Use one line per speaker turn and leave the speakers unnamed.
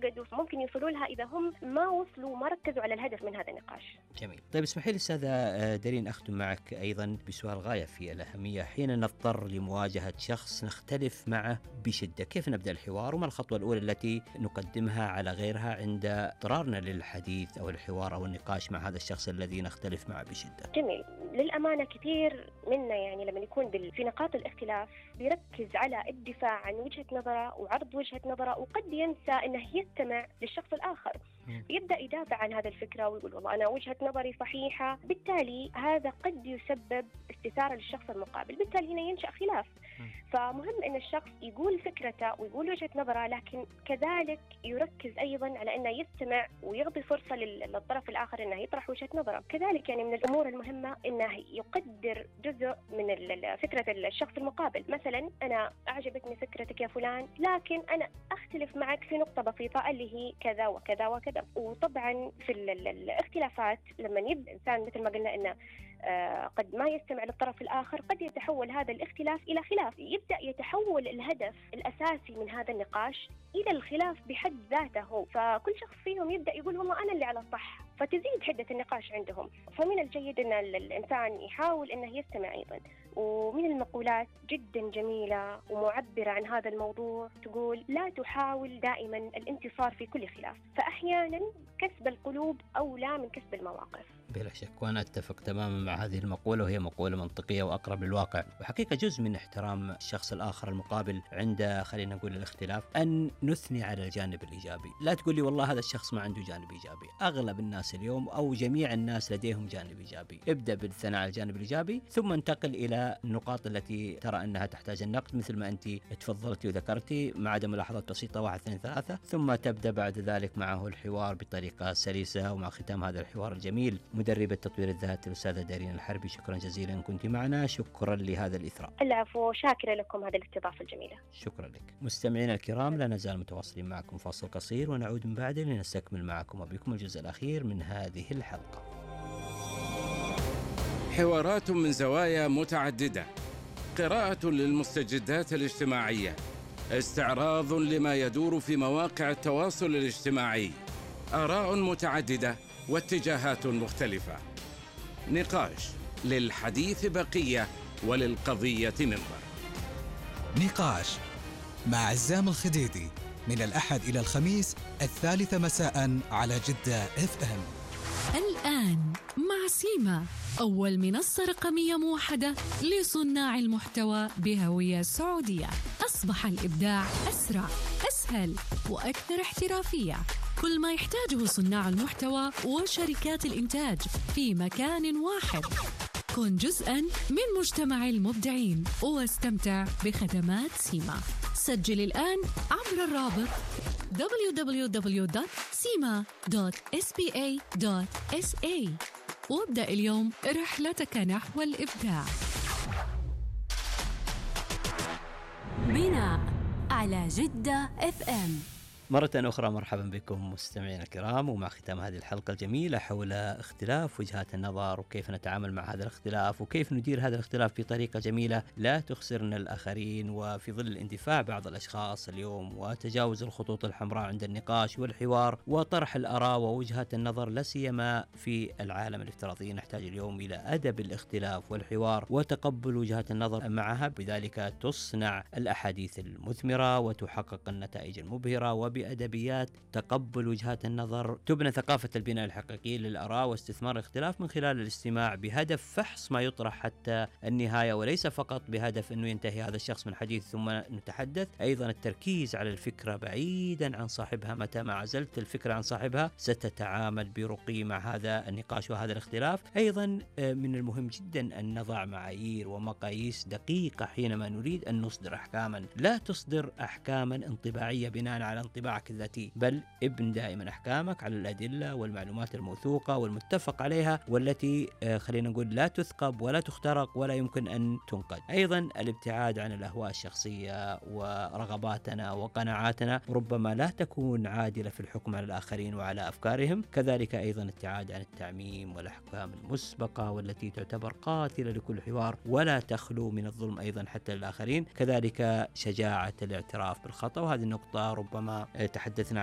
تعقدوا ممكن يوصلوا لها إذا هم ما وصلوا ما ركزوا على الهدف من هذا النقاش.
جميل. طيب اسمحي لي أستاذة دارين أختم معك أيضا بسؤال غاية في الأهمية. حين نضطر لمواجهة شخص نختلف معه بشدة، كيف نبدأ الحوار وما الخطوة الأولى التي نقدمها على غيرها عند اضطرارنا للحديث أو الحوار أو النقاش مع هذا الشخص الذي نختلف معه بشدة؟
جميل. للأمانة كثير منا يعني لما يكون في نقاط الاختلاف بيركز على الدفاع عن وجهة نظره وعرض وجهة نظره، وقد ينسى أنه يستمع للشخص الآخر. يبدأ يدافع عن هذا الفكرة ويقول والله أنا وجهة نظري صحيحة، بالتالي هذا قد يسبب استثارة للشخص المقابل، بالتالي هنا ينشأ خلاف. فمهم أن الشخص يقول فكرته ويقول وجهة نظره، لكن كذلك يركز أيضا على أنه يستمع ويعطي فرصة للطرف الآخر أنه يطرح وجهة نظره. كذلك يعني من الأمور المهمة أنه يقدر جزء من فكرة الشخص المقابل. مثلا أنا أعجبتني فكرتك يا فلان، لكن أنا أختلف معك في نقطة بسيطة اللي هي كذا وكذا وكذا. وطبعا في الاختلافات لما يبدأ الإنسان مثل ما قلنا أنه قد ما يستمع للطرف الآخر، قد يتحول هذا الاختلاف إلى خلاف، يبدأ يتحول الهدف الأساسي من هذا النقاش إلى الخلاف بحد ذاته. فكل شخص فيهم يبدأ يقول والله أنا اللي على الصح، فتزيد حدة النقاش عندهم. فمن الجيد أن الإنسان يحاول أنه يستمع أيضا. ومن المقولات جدا جميلة ومعبرة عن هذا الموضوع تقول: لا تحاول دائما الانتصار في كل خلاف، فأحيانا كسب القلوب أولى من كسب المواقف.
بلا شك، وأنا أتفق تماما مع هذه المقولة، وهي مقولة منطقية وأقرب للواقع. وحقيقة جزء من احترام الشخص الآخر المقابل عند خلينا نقول الاختلاف أن نثني على الجانب الإيجابي. لا تقول لي والله هذا الشخص ما عنده جانب إيجابي. أغلب الناس اليوم أو جميع الناس لديهم جانب إيجابي. ابدأ بالثناء على الجانب الإيجابي، ثم انتقل إلى النقاط التي ترى أنها تحتاج النقد، مثل ما أنت تفضلتي وذكرتي، مع عدم ملاحظات بسيطة 1 2 3، ثم تبدأ بعد ذلك معه الحوار بطريقة سلسة. ومع ختام هذا الحوار الجميل، مدربة تطوير الذات الأستاذة دارين الحربي، شكرا جزيلا كنت معنا. شكرا لهذا الإثراء.
العفو، شاكرة لكم هذه الاستضافة الجميلة.
شكرا لك. مستمعينا الكرام، لا نزال متواصلين معكم، فاصل قصير ونعود من بعده لنستكمل معكم وبكم الجزء الأخير من هذه الحلقة.
حوارات من زوايا متعددة، قراءة للمستجدات الاجتماعية، استعراض لما يدور في مواقع التواصل الاجتماعي، آراء متعددة واتجاهات مختلفة، نقاش للحديث بقية وللقضية منظر.
نقاش مع عزام الخديدي من الأحد إلى الخميس 3 مساء على جدة FM.
الآن مع سيما، أول منصة رقمية موحدة لصناع المحتوى بهوية سعودية. أصبح الإبداع أسرع، أسهل وأكثر احترافية. كل ما يحتاجه صناع المحتوى وشركات الإنتاج في مكان واحد. كن جزءاً من مجتمع المبدعين واستمتع بخدمات سيما. سجل الآن عبر الرابط www.sima.spa.sa وابدأ اليوم رحلتك نحو الإبداع. بناء على جدة FM.
مرة أخرى مرحبا بكم مستمعينا الكرام، ومع ختام هذه الحلقة الجميلة حول اختلاف وجهات النظر وكيف نتعامل مع هذا الاختلاف وكيف ندير هذا الاختلاف بطريقة جميلة لا تخسرنا الآخرين، وفي ظل الاندفاع بعض الأشخاص اليوم وتجاوز الخطوط الحمراء عند النقاش والحوار وطرح الآراء ووجهات النظر، لا سيما في العالم الافتراضي. نحتاج اليوم إلى أدب الاختلاف والحوار وتقبل وجهات النظر معها، بذلك تصنع الأحاديث المثمرة وتحقق النتائج المبهرة، وبأدبيات تقبل وجهات النظر تبنى ثقافة البناء الحقيقي للآراء واستثمار الاختلاف من خلال الاستماع بهدف فحص ما يطرح حتى النهاية، وليس فقط بهدف أنه ينتهي هذا الشخص من حديث ثم نتحدث. أيضا التركيز على الفكرة بعيدا عن صاحبها. متى ما عزلت الفكرة عن صاحبها ستتعامل برقي مع هذا النقاش وهذا الاختلاف. أيضا من المهم جدا أن نضع معايير ومقاييس دقيقة حينما نريد أن نصدر أحكاما. لا تصدر أحكاما انطباعية بناء على انطباعك الذاتي، بل ابن دائما أحكامك على الأدلة والمعلومات الموثوقة والمتفق عليها، والتي خلينا نقول لا تثقب ولا تخترق ولا يمكن أن تنقد. أيضا الابتعاد عن الأهواء الشخصية ورغباتنا وقناعاتنا ربما لا تكون عادلة في الحكم على الآخرين وعلى أفكارهم. كذلك أيضا الابتعاد عن التعميم والأحكام المسبقة والتي تعتبر قاتلة لكل حوار ولا تخلو من الظلم أيضا حتى للآخرين. كذلك شجاعة الاعتراف بالخطأ، وهذه النقطة ربما تحدثنا